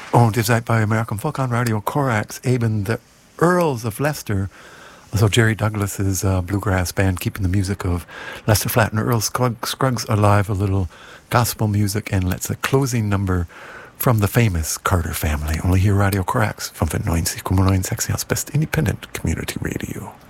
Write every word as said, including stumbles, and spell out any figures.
Und ihr seid bei American Folk on Radio Corax, eben the Earls of Leicester. Also Jerry Douglas's uh, bluegrass band, keeping the music of Lester Flatt and Earl Scruggs, Scruggs alive, a little gospel music, and let's a closing number from the famous Carter family. Only here Radio Corax, fünfundneunzig Komma neun Sexions Best Independent Community Radio.